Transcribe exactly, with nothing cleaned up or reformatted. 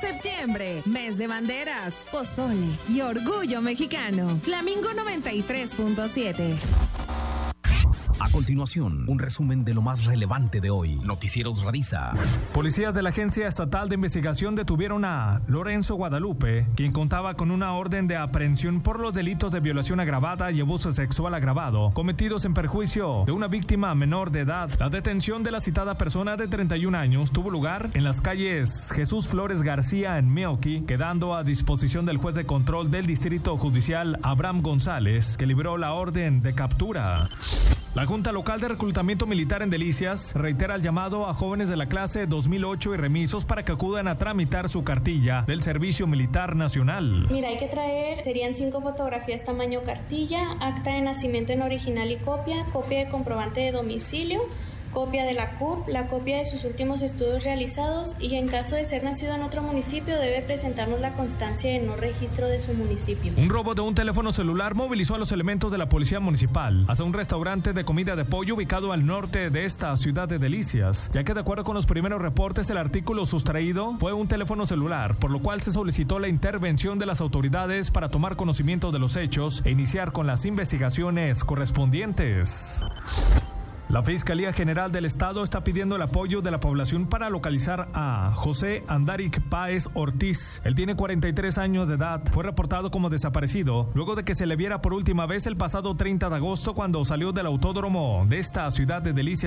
Septiembre, mes de banderas, pozole y orgullo mexicano. Flamingo noventa y tres punto siete. A continuación, un resumen de lo más relevante de hoy. Noticieros Radiza. Policías de la Agencia Estatal de Investigación detuvieron a Lorenzo Guadalupe, quien contaba con una orden de aprehensión por los delitos de violación agravada y abuso sexual agravado, cometidos en perjuicio de una víctima menor de edad. La detención de la citada persona de treinta y un años tuvo lugar en las calles Jesús Flores García en Meoqui, quedando a disposición del juez de control del Distrito Judicial Abraham González, que libró la orden de captura. La Junta Local de Reclutamiento Militar en Delicias reitera el llamado a jóvenes de la clase dos mil ocho y remisos para que acudan a tramitar su cartilla del Servicio Militar Nacional. Mira, hay que traer, serían cinco fotografías tamaño cartilla, acta de nacimiento en original y copia, copia de comprobante de domicilio, copia de la C U R P, la copia de sus últimos estudios realizados y en caso de ser nacido en otro municipio debe presentarnos la constancia de no registro de su municipio. Un robo de un teléfono celular movilizó a los elementos de la Policía Municipal hacia un restaurante de comida de pollo ubicado al norte de esta ciudad de Delicias, ya que de acuerdo con los primeros reportes el artículo sustraído fue un teléfono celular, por lo cual se solicitó la intervención de las autoridades para tomar conocimiento de los hechos e iniciar con las investigaciones correspondientes. La Fiscalía General del Estado está pidiendo el apoyo de la población para localizar a José Andaric Páez Ortiz. Él tiene cuarenta y tres años de edad. Fue reportado como desaparecido luego de que se le viera por última vez el pasado treinta de agosto cuando salió del autódromo de esta ciudad de Delicias